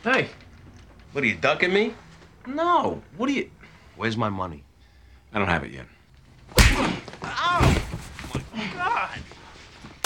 Hey, What, are you ducking me? no. What are you... Where's my money? I don't have it yet. Ow! My God!